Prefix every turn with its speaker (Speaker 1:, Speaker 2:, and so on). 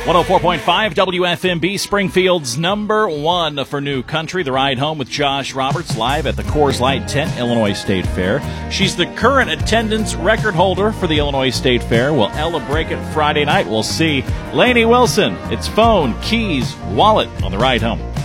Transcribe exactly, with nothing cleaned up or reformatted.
Speaker 1: one oh four point five W F M B, Springfield's number one for new country. The Ride Home with Josh Roberts, live at the Coors Light tent, Illinois State Fair. She's the current attendance record holder for the Illinois State Fair. Will Ella break it Friday night? We'll see. Lainey Wilson, it's phone, keys, wallet on The Ride Home.